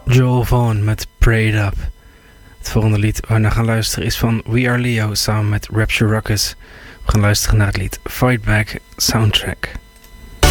Joel Vaughan met Prayed Up. Het volgende lied waar we naar gaan luisteren is van We Are Leo samen met Rapture Ruckus. We gaan luisteren naar het lied Fight Back Soundtrack.